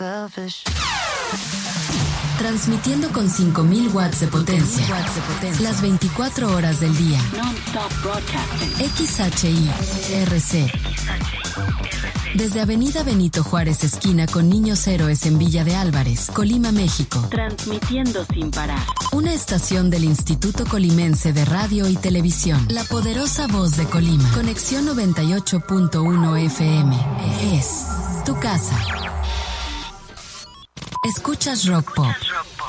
Transmitiendo con 5000 watts de potencia. Las 24 horas del día. XHI-RC. Desde Avenida Benito Juárez, esquina con Niños Héroes en Villa de Álvarez, Colima, México. Transmitiendo sin parar. Una estación del Instituto Colimense de Radio y Televisión. La poderosa voz de Colima. Conexión 98.1 FM. Es tu casa. Escuchas Rock Pop.